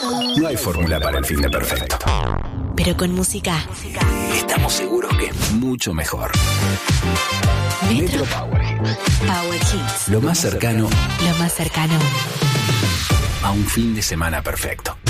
No hay fórmula para el fin de perfecto, pero con música estamos seguros que es mucho mejor. Metro Power Hits. Power Hits. Lo más cercano a un fin de semana perfecto.